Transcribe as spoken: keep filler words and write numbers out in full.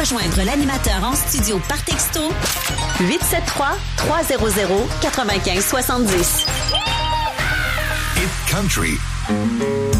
rejoindre l'animateur en studio par texto huit sept trois, trois zéro zéro, quatre cinq six zéro. Hit Country.